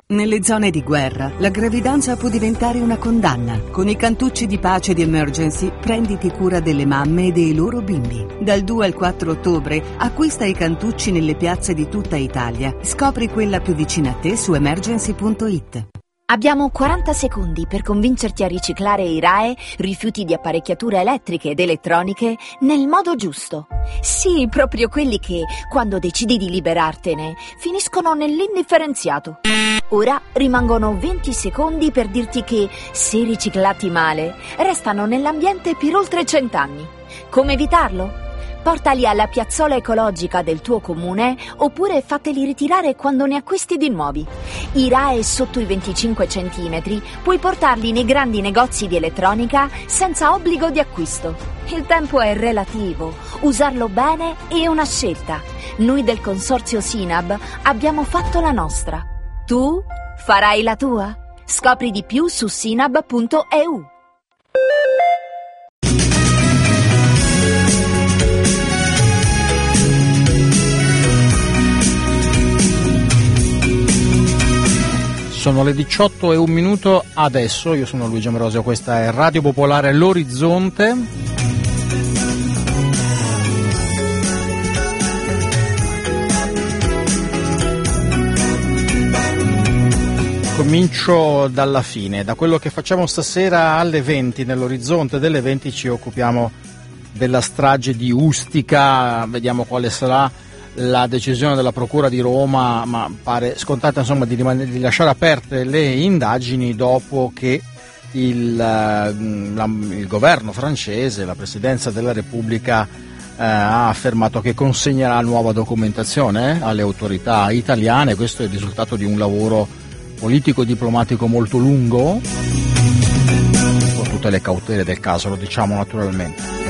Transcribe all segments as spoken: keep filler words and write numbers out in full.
Nelle zone di guerra, la gravidanza può diventare una condanna. Con i cantucci di pace di Emergency, prenditi cura delle mamme e dei loro bimbi. Dal due al quattro ottobre, acquista i cantucci nelle piazze di tutta Italia. Scopri quella più vicina a te su emergency punto it. Abbiamo quaranta secondi per convincerti a riciclare i R A E, rifiuti di apparecchiature elettriche ed elettroniche, nel modo giusto. Sì, proprio quelli che, quando decidi di liberartene, finiscono nell'indifferenziato. Ora rimangono venti secondi per dirti che, se riciclati male, restano nell'ambiente per oltre cent'anni. Come evitarlo? Portali alla piazzola ecologica del tuo comune oppure fateli ritirare quando ne acquisti di nuovi. I R A E sotto i venticinque centimetri puoi portarli nei grandi negozi di elettronica senza obbligo di acquisto. Il tempo è relativo, usarlo bene è una scelta. Noi del consorzio Sinab abbiamo fatto la nostra. Tu farai la tua? Scopri di più su sinab punto e u. Sono le diciotto e un minuto adesso, io sono Luigi Ambrosio, questa è Radio Popolare L'Orizzonte. Comincio dalla fine, da quello che facciamo stasera alle venti, nell'Orizzonte delle venti ci occupiamo della strage di Ustica, vediamo quale sarà la decisione della Procura di Roma, ma pare scontata insomma di, rimanere, di lasciare aperte le indagini dopo che il, la, il governo francese, la Presidenza della Repubblica eh, ha affermato che consegnerà nuova documentazione alle autorità italiane. Questo è il risultato di un lavoro politico-diplomatico molto lungo, con tutte le cautele del caso, lo diciamo naturalmente.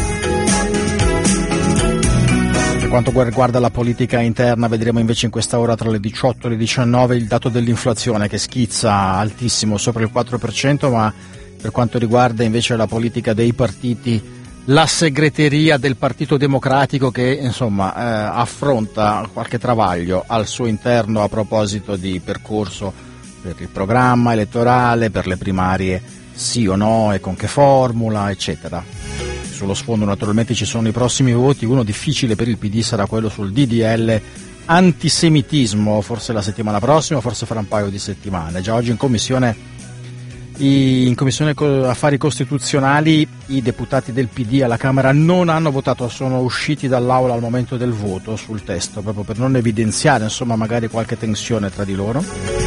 Per quanto riguarda la politica interna, vedremo invece in questa ora tra le diciotto e le diciannove il dato dell'inflazione che schizza altissimo sopra il quattro per cento, ma per quanto riguarda invece la politica dei partiti, la segreteria del Partito Democratico che insomma eh, affronta qualche travaglio al suo interno a proposito di percorso per il programma elettorale, per le primarie sì o no e con che formula, eccetera. Sullo sfondo naturalmente ci sono i prossimi voti, uno difficile per il P D sarà quello sul D D L antisemitismo, forse la settimana prossima, forse fra un paio di settimane. Già oggi in commissione, in commissione affari costituzionali i deputati del P D alla Camera non hanno votato, sono usciti dall'aula al momento del voto sul testo, proprio per non evidenziare insomma magari qualche tensione tra di loro.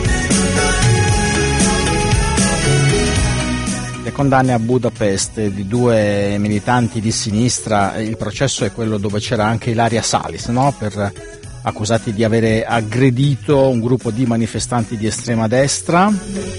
Le condanne a Budapest di due militanti di sinistra, il processo è quello dove c'era anche Ilaria Salis, no? Per accusati di avere aggredito un gruppo di manifestanti di estrema destra.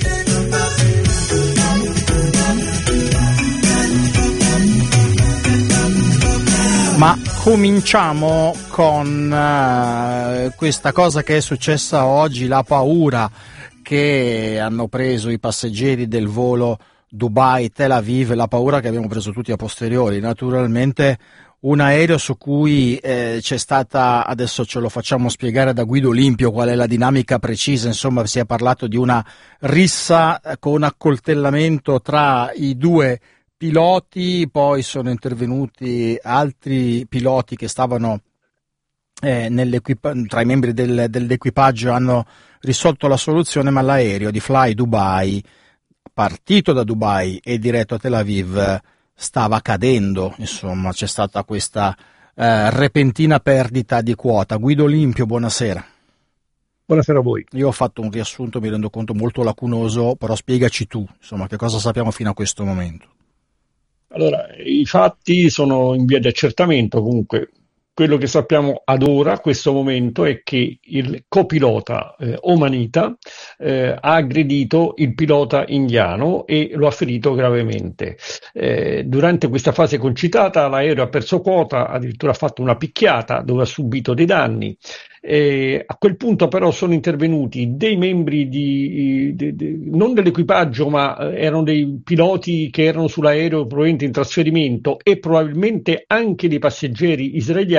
Ma cominciamo con uh, questa cosa che è successa oggi, la paura che hanno preso i passeggeri del volo Dubai-Tel Aviv, la paura che abbiamo preso tutti a posteriori. Naturalmente un aereo su cui eh, c'è stata, adesso ce lo facciamo spiegare da Guido Limpio qual è la dinamica precisa, insomma si è parlato di una rissa con accoltellamento tra i due piloti, poi sono intervenuti altri piloti che stavano eh, tra i membri del, dell'equipaggio, hanno risolto la soluzione, ma l'aereo di Fly Dubai, partito da Dubai e diretto a Tel Aviv, stava cadendo, insomma c'è stata questa eh, repentina perdita di quota. Guido Limpio, buonasera. Buonasera a voi. Io ho fatto un riassunto, mi rendo conto molto lacunoso, però spiegaci tu, insomma, che cosa sappiamo fino a questo momento. Allora, i fatti sono in via di accertamento, comunque quello che sappiamo ad ora, a questo momento, è che il copilota eh, omanita eh, ha aggredito il pilota indiano e lo ha ferito gravemente. Eh, durante questa fase concitata l'aereo ha perso quota, addirittura ha fatto una picchiata dove ha subito dei danni. Eh, a quel punto però sono intervenuti dei membri di, di, di non dell'equipaggio, ma eh, erano dei piloti che erano sull'aereo probabilmente in trasferimento e probabilmente anche dei passeggeri israeliani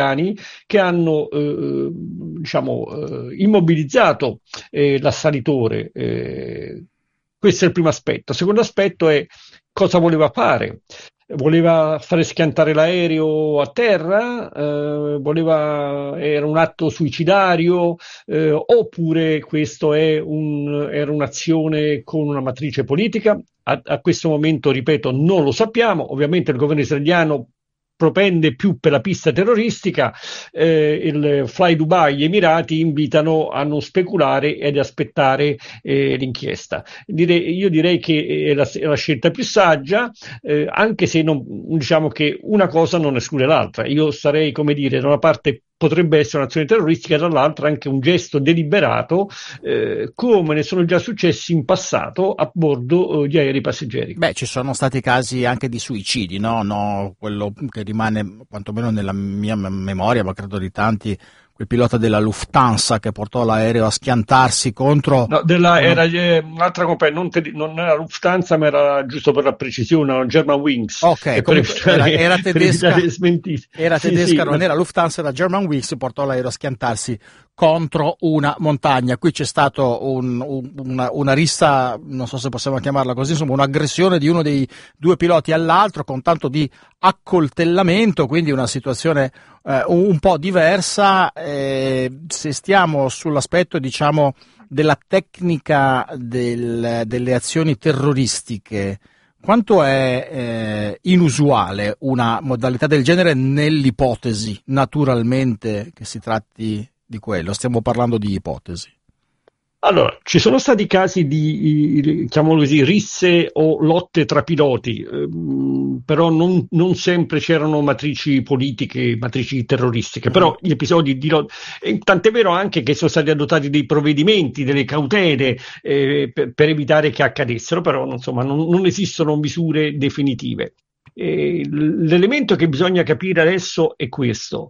israeliani che hanno eh, diciamo, eh, immobilizzato eh, l'assalitore. Eh, questo è il primo aspetto. Il secondo aspetto è cosa voleva fare. Voleva fare schiantare l'aereo a terra, eh, voleva, era un atto suicidario, eh, oppure questo è un, era un'azione con una matrice politica? A, a questo momento, ripeto, non lo sappiamo. Ovviamente il governo israeliano propende più per la pista terroristica, eh, il Fly Dubai, gli Emirati invitano a non speculare ed aspettare eh, l'inchiesta. Direi, io direi che è la, è la scelta più saggia, eh, anche se non, diciamo che una cosa non esclude l'altra. Io sarei, come dire, da una parte potrebbe essere un'azione terroristica, dall'altra anche un gesto deliberato, eh, come ne sono già successi in passato a bordo eh, di aerei passeggeri. Beh, ci sono stati casi anche di suicidi, no? No, quello che rimane quantomeno nella mia memoria, ma credo di tanti, quel pilota della Lufthansa che portò l'aereo a schiantarsi contro... No, della, era eh, un'altra compagnia, non, te, non era Lufthansa, ma era, giusto per la precisione, una Germanwings. Ok, comunque, era, era tedesca, era sì, tedesca sì, non ma... era Lufthansa, era Germanwings, portò l'aereo a schiantarsi contro una montagna. Qui c'è stato un, un, una, una rissa, non so se possiamo chiamarla così, insomma un'aggressione di uno dei due piloti all'altro con tanto di accoltellamento, quindi una situazione eh, un po' diversa. Eh, se stiamo sull'aspetto, diciamo, della tecnica del, delle azioni terroristiche, quanto è eh, inusuale una modalità del genere nell'ipotesi, naturalmente, che si tratti di quello? Stiamo parlando di ipotesi. Allora, ci sono stati casi di, chiamiamolo così, risse o lotte tra piloti, ehm, però non, non sempre c'erano matrici politiche, matrici terroristiche, però gli episodi di lotte, tant'è vero anche che sono stati adottati dei provvedimenti, delle cautele eh, per, per evitare che accadessero, però insomma non, non esistono misure definitive. Eh, l'elemento che bisogna capire adesso è questo.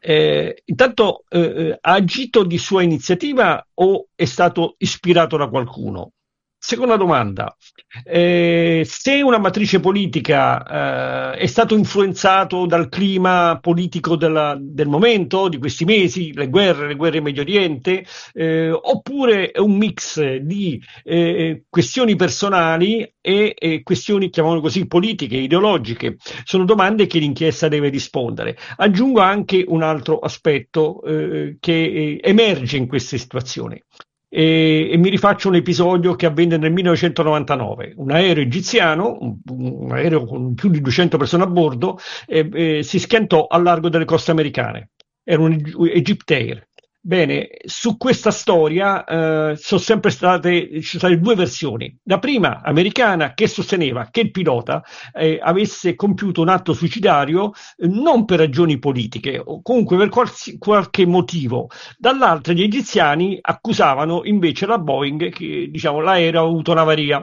Eh, intanto eh, ha agito di sua iniziativa o è stato ispirato da qualcuno? Seconda domanda, eh, se una matrice politica eh, è stato influenzato dal clima politico della, del momento, di questi mesi, le guerre, le guerre in Medio Oriente, eh, oppure è un mix di eh, questioni personali e eh, questioni, chiamiamolo così, politiche, ideologiche? Sono domande che l'inchiesta deve rispondere. Aggiungo anche un altro aspetto eh, che eh, emerge in queste situazioni. E, e mi rifaccio un episodio che avvenne nel millenovecentonovantanove. Un aereo egiziano, un, un aereo con più di duecento persone a bordo, eh, eh, si schiantò al largo delle coste americane. Era un Egyptair. Bene, su questa storia eh, sono sempre state, ci sono state due versioni. La prima, americana, che sosteneva che il pilota eh, avesse compiuto un atto suicidario eh, non per ragioni politiche o comunque per qualsi, qualche motivo. Dall'altra, gli egiziani accusavano invece la Boeing che, diciamo, l'aereo ha avuto un'avaria.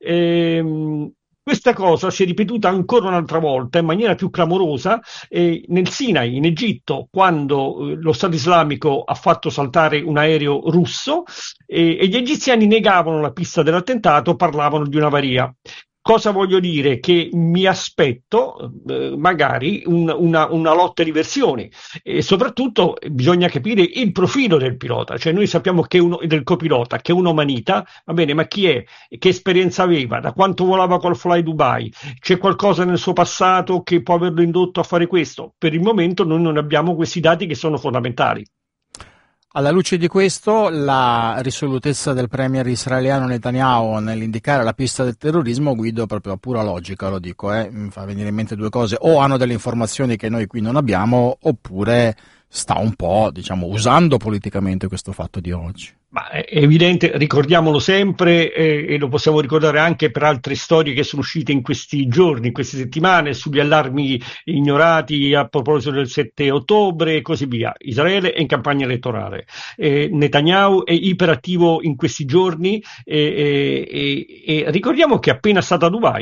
Ehm, Questa cosa si è ripetuta ancora un'altra volta in maniera più clamorosa eh, nel Sinai, in Egitto, quando eh, lo Stato islamico ha fatto saltare un aereo russo eh, e gli egiziani negavano la pista dell'attentato, parlavano di un'avaria. Cosa voglio dire? Che mi aspetto eh, magari un, una, una lotta di versioni e soprattutto bisogna capire il profilo del pilota, cioè noi sappiamo che uno, del copilota, che è un'umanità, va bene, ma chi è? Che esperienza aveva? Da quanto volava col Fly Dubai? C'è qualcosa nel suo passato che può averlo indotto a fare questo? Per il momento noi non abbiamo questi dati che sono fondamentali. Alla luce di questo, la risolutezza del premier israeliano Netanyahu nell'indicare la pista del terrorismo, Guido, proprio a pura logica, lo dico, eh, mi fa venire in mente due cose: o hanno delle informazioni che noi qui non abbiamo, oppure sta un po', diciamo, usando politicamente questo fatto di oggi. Ma è evidente, ricordiamolo sempre eh, e lo possiamo ricordare anche per altre storie che sono uscite in questi giorni, in queste settimane, sugli allarmi ignorati a proposito del sette ottobre e così via. Israele è in campagna elettorale, eh, Netanyahu è iperattivo in questi giorni e, e, e, e ricordiamo che è appena stato a Dubai.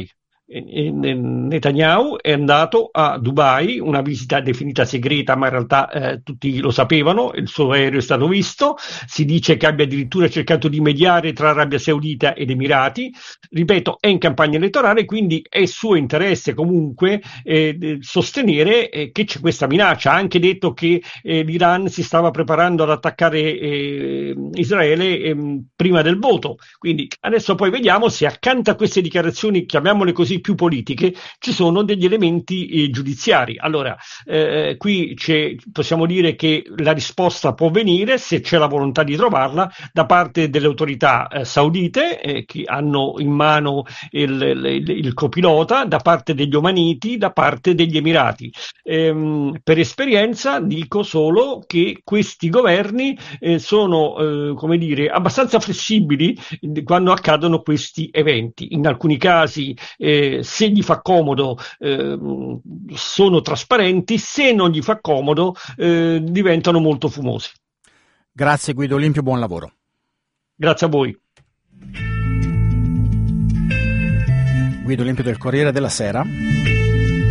Netanyahu è andato a Dubai, una visita definita segreta, ma in realtà eh, tutti lo sapevano, il suo aereo è stato visto, si dice che abbia addirittura cercato di mediare tra Arabia Saudita ed Emirati, ripeto, è in campagna elettorale, quindi è suo interesse comunque eh, sostenere eh, che c'è questa minaccia. Ha anche detto che eh, l'Iran si stava preparando ad attaccare eh, Israele eh, prima del voto, quindi adesso poi vediamo se accanto a queste dichiarazioni, chiamiamole così, più politiche, ci sono degli elementi eh, giudiziari. Allora, eh, qui c'è, possiamo dire che la risposta può venire, se c'è la volontà di trovarla, da parte delle autorità eh, saudite, eh, che hanno in mano il, il, il copilota, da parte degli omaniti, da parte degli emirati. Ehm, per esperienza dico solo che questi governi eh, sono, eh, come dire, abbastanza flessibili quando accadono questi eventi. In alcuni casi eh, se gli fa comodo eh, sono trasparenti, se non gli fa comodo eh, diventano molto fumosi. Grazie Guido Olimpio, buon lavoro. Grazie a voi. Guido Olimpio del Corriere della Sera.